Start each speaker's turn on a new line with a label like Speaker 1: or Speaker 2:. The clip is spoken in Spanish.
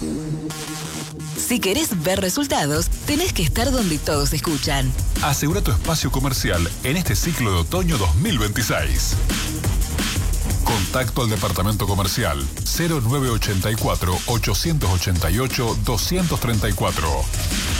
Speaker 1: Si querés ver resultados, tenés que estar donde todos escuchan.
Speaker 2: Asegura tu espacio comercial en este ciclo de otoño 2026. Contacto al departamento comercial 0984 888 234.